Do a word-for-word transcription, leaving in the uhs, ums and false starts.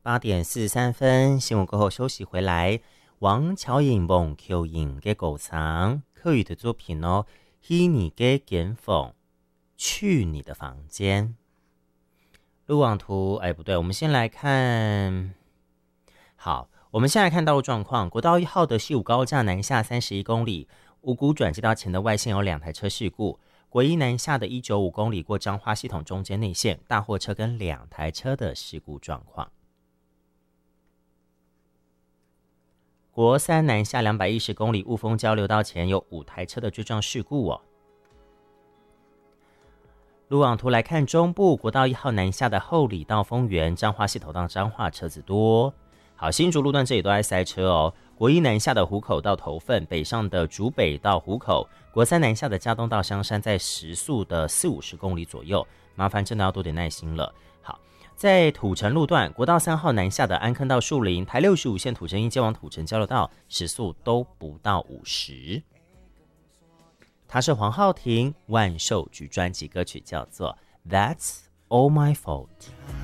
八点四十三分，新闻过后休息回来。王巧颖梦 Q 影嘅狗藏客语的作品哦，去你嘅间房，去你的房间。路网图，哎，不对，我们先来看。好，我们现在看道路状况。国道一号的西武高架南下三十一公里，五股转接道前的外线有两台车事故。国一南下的一百九十五公里过彰化系统中间内线，大货车跟两台车的事故状况。国三南下两百一十公里雾峰交流道前有五台车的追撞事故哦。路网图来看中部国道一号南下的后里到丰原彰化系统到彰化车子多。好，新竹路段这里都在塞车哦。国一南下的湖口到头份，北上的竹北到湖口，国三南下的嘉东到香山，在时速的四五十公里左右，麻烦真的要多点耐心了。好，在土城路段，国道三号南下的安坑到树林，台六十五线土城一接往土城交流道，时速都不到五十。他是黄浩庭万寿菊专辑歌曲叫做《That's All My Fault》。